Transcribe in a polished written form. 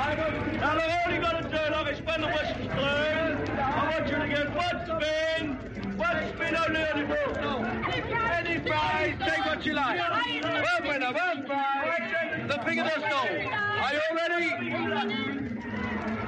Now, look, all you got to do, like, is when the whistle's through, I want you to get one spin only on the ball. Any prize, take what you like. One winner, one prize, the bigger the stall. Are you all ready?